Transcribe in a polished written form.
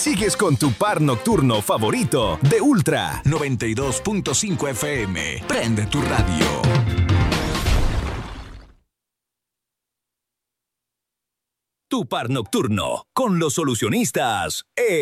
sigues con tu par nocturno favorito de Ultra 92.5 FM. Prende tu radio. Tu par nocturno con los solucionistas.